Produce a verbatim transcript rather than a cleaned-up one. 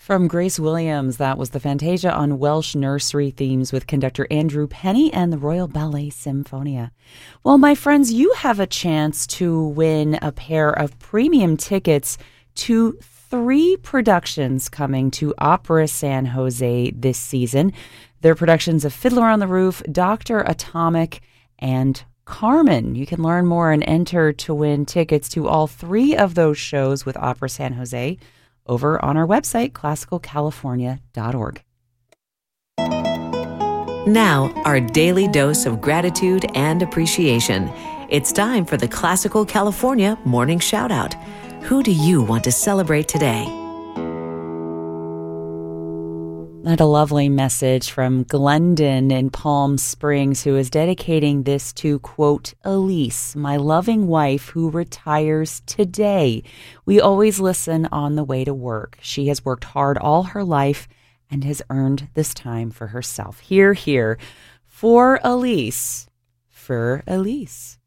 From Grace Williams, that was the Fantasia on Welsh nursery themes with conductor Andrew Penny and the Royal Ballet Symphonia. Well, my friends, you have a chance to win a pair of premium tickets to three productions coming to Opera San Jose this season. They're productions of Fiddler on the Roof, Doctor Atomic, and Carmen. You can learn more and enter to win tickets to all three of those shows with Opera San Jose over on our website, classical california dot org. Now, our daily dose of gratitude and appreciation. It's time for the Classical California Morning Shoutout. Who do you want to celebrate today? I had a lovely message from Glendon in Palm Springs, who is dedicating this to, quote, Elise, my loving wife who retires today. We always listen on the way to work. She has worked hard all her life and has earned this time for herself. Hear, hear. For Elise. For Elise.